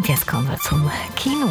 Und jetzt kommen wir zum Kino.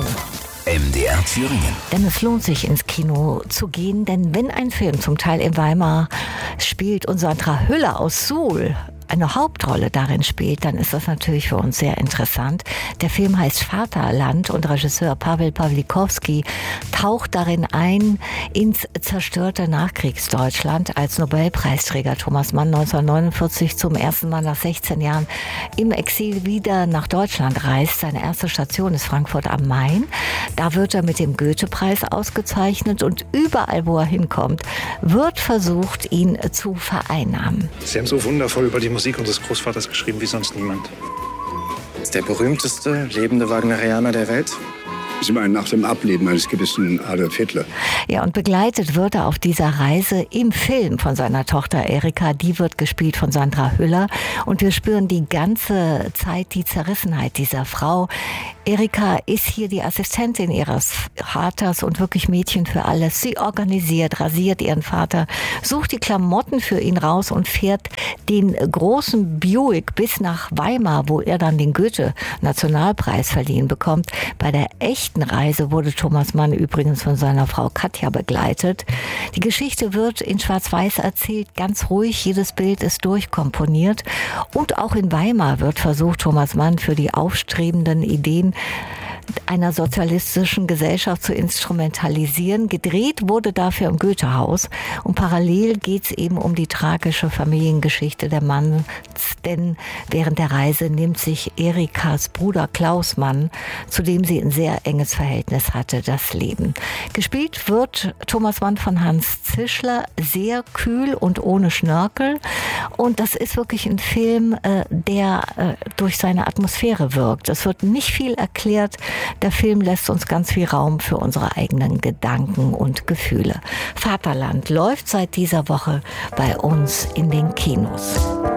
MDR Thüringen. Denn es lohnt sich, ins Kino zu gehen, denn wenn ein Film zum Teil in Weimar spielt und Sandra Hüller aus Suhl eine Hauptrolle darin spielt, dann ist das natürlich für uns sehr interessant. Der Film heißt Vaterland und Regisseur Paweł Pawlikowski taucht darin ein ins zerstörte Nachkriegsdeutschland, als Nobelpreisträger Thomas Mann 1949 zum ersten Mal nach 16 Jahren im Exil wieder nach Deutschland reist. Seine erste Station ist Frankfurt am Main. Da wird er mit dem Goethe-Preis ausgezeichnet und überall, wo er hinkommt, wird versucht, ihn zu vereinnahmen. Sie haben so wundervoll über die Musik unseres Großvaters geschrieben wie sonst niemand. Ist der berühmteste lebende Wagnerianer der Welt? Sie meinen nach dem Ableben eines gewissen Adolf Hitler. Ja, und begleitet wird er auf dieser Reise im Film von seiner Tochter Erika. Die wird gespielt von Sandra Hüller. Und wir spüren die ganze Zeit die Zerrissenheit dieser Frau. Erika ist hier die Assistentin ihres Vaters und wirklich Mädchen für alles. Sie organisiert, rasiert ihren Vater, sucht die Klamotten für ihn raus und fährt den großen Buick bis nach Weimar, wo er dann den Goethe-Nationalpreis verliehen bekommt. Bei der echten Reise wurde Thomas Mann übrigens von seiner Frau Katja begleitet. Die Geschichte wird in Schwarz-Weiß erzählt, ganz ruhig, jedes Bild ist durchkomponiert. Und auch in Weimar wird versucht, Thomas Mann für die aufstrebenden Ideen einer sozialistischen Gesellschaft zu instrumentalisieren. Gedreht wurde dafür im Goethehaus und parallel geht es eben um die tragische Familiengeschichte der Manns, denn während der Reise nimmt sich Erikas Bruder Klaus Mann, zu dem sie ein sehr enges Verhältnis hatte, das Leben. Gespielt wird Thomas Mann von Hans Zischler, sehr kühl und ohne Schnörkel, und das ist wirklich ein Film, der durch seine Atmosphäre wirkt. Es wird nicht viel erklärt. Der Film lässt uns ganz viel Raum für unsere eigenen Gedanken und Gefühle. Vaterland läuft seit dieser Woche bei uns in den Kinos.